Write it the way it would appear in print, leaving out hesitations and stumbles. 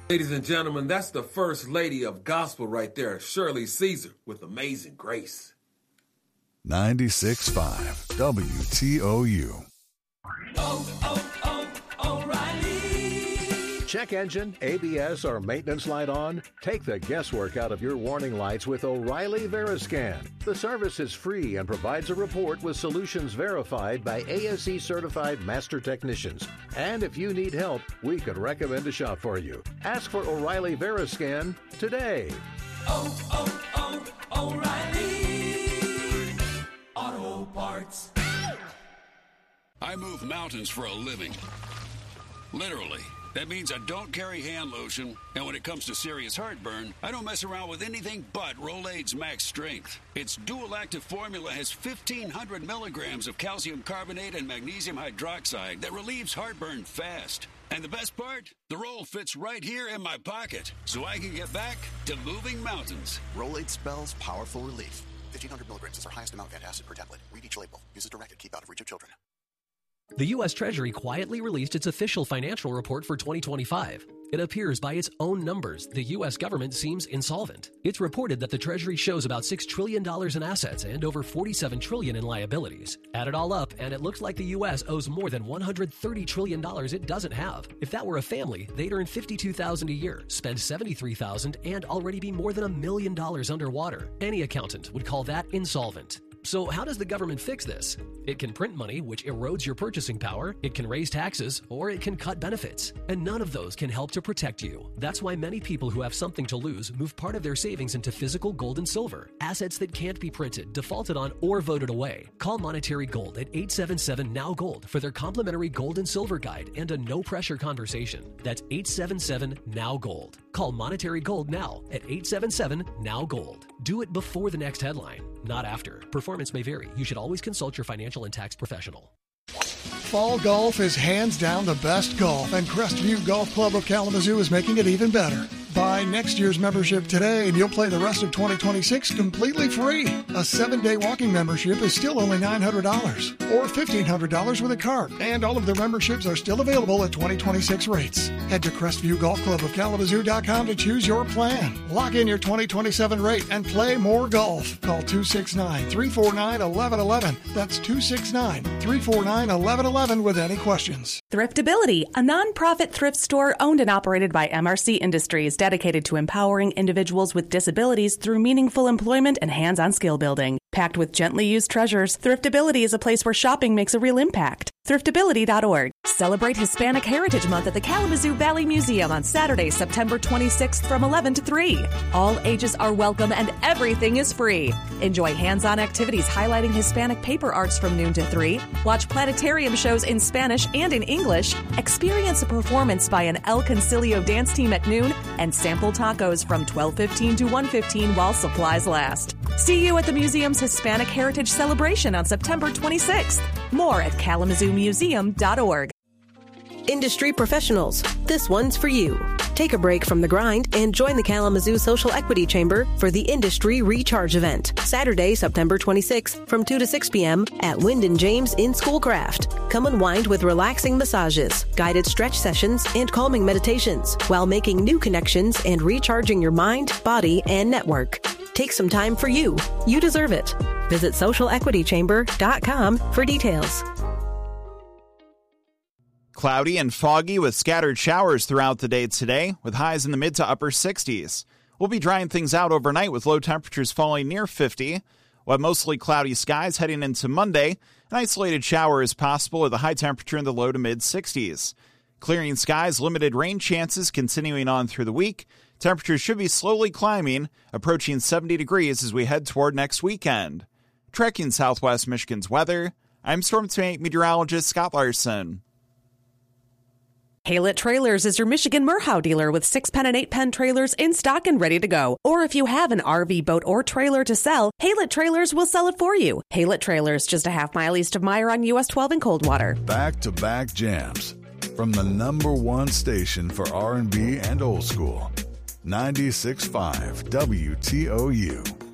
Ladies and gentlemen, that's the First Lady of Gospel right there, Shirley Caesar, with Amazing Grace. 96.5 WTOU. O'Reilly. Check engine, ABS, or maintenance light on? Take the guesswork out of your warning lights with O'Reilly Veriscan. The service is free and provides a report with solutions verified by ASE certified master technicians. And if you need help, we could recommend a shop for you. Ask for O'Reilly Veriscan today. O'Reilly Auto Parts. I move mountains for a living. Literally. That means I don't carry hand lotion, and when it comes to serious heartburn, I don't mess around with anything but Rolaids Max Strength. Its dual-active formula has 1,500 milligrams of calcium carbonate and magnesium hydroxide that relieves heartburn fast. And the best part? The roll fits right here in my pocket, so I can get back to moving mountains. Rolaids spells powerful relief. 1,500 milligrams is our highest amount of antacid per tablet. Read each label. Use as directed. Keep out of reach of children. The U.S. Treasury quietly released its official financial report for 2025. It appears by its own numbers, the U.S. government seems insolvent. It's reported that the Treasury shows about $6 trillion in assets and over $47 trillion in liabilities. Add it all up, and it looks like the U.S. owes more than $130 trillion it doesn't have. If that were a family, they'd earn $52,000 a year, spend $73,000, and already be more than $1 million underwater. Any accountant would call that insolvent. So how does the government fix this? It can print money, which erodes your purchasing power, it can raise taxes, or it can cut benefits. And none of those can help to protect you. That's why many people who have something to lose move part of their savings into physical gold and silver, assets that can't be printed, defaulted on, or voted away. Call Monetary Gold at 877-NOW-GOLD for their complimentary gold and silver guide and a no-pressure conversation. That's 877-NOW-GOLD. Call Monetary Gold now at 877-NOW-GOLD. Do it before the next headline, not after. Performance may vary. You should always consult your financial and tax professional. Fall golf is hands down the best golf, and Crestview Golf Club of Kalamazoo is making it even better. Buy next year's membership today and you'll play the rest of 2026 completely free. A 7-day walking membership is still only $900 or $1,500 with a cart, and all of their memberships are still available at 2026 rates. Head to CrestviewGolfClubOfKalamazoo.com to choose your plan. Lock in your 2027 rate and play more golf. Call 269-349-1111. That's 269-349-1111 with any questions. Thriftability, a nonprofit thrift store owned and operated by MRC Industries, dedicated to empowering individuals with disabilities through meaningful employment and hands-on skill building. Packed with gently used treasures, Thriftability is a place where shopping makes a real impact. Thriftability.org. Celebrate Hispanic Heritage Month at the Kalamazoo Valley Museum on Saturday, September 26th from 11 to 3. All ages are welcome and everything is free. Enjoy hands-on activities highlighting Hispanic paper arts from noon to 3. Watch planetarium shows in Spanish and in English. Experience a performance by an El Concilio dance team at noon and sample tacos from 12:15 to 1:15 while supplies last. See you at the museum's Hispanic Heritage Celebration on September 26th. More at KalamazooMuseum.org. Industry professionals, this one's for you. Take a break from the grind and join the Kalamazoo Social Equity Chamber for the Industry Recharge event, Saturday, September 26th from 2 to 6 p.m. at Wyndon James in Schoolcraft. Come unwind with relaxing massages, guided stretch sessions, and calming meditations while making new connections and recharging your mind, body, and network. Take some time for you. You deserve it. Visit socialequitychamber.com for details. Cloudy and foggy with scattered showers throughout the day today, with highs in the mid to upper 60s. We'll be drying things out overnight with low temperatures falling near 50. We'll have mostly cloudy skies heading into Monday. An isolated shower is possible with a high temperature in the low to mid 60s. Clearing skies, limited rain chances continuing on through the week. Temperatures should be slowly climbing, approaching 70 degrees as we head toward next weekend. Tracking Southwest Michigan's weather, I'm Storm Team meteorologist Scott Larson. Haylett Trailers is your Michigan Merhow dealer with 6-pen and 8-pen trailers in stock and ready to go. Or if you have an RV, boat, or trailer to sell, Haylett Trailers will sell it for you. Haylett Trailers, just a half-mile east of Meyer on US 12 in Coldwater. Back-to-back jams from the #1 station for R&B and old school. 96.5 WTOU.